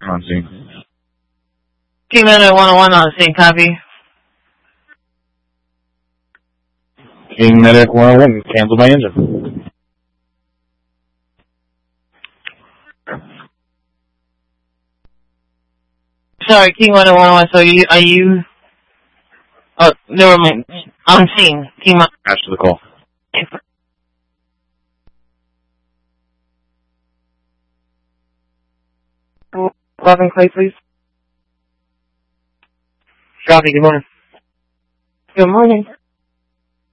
on scene. King Medic 101 on scene, copy. King Medic 101, cancel my engine. Sorry, King Medic 101, so are you... Oh, never mind. On scene, King Medic. After the call. Logging Clay, please. Copy, good morning. Good morning.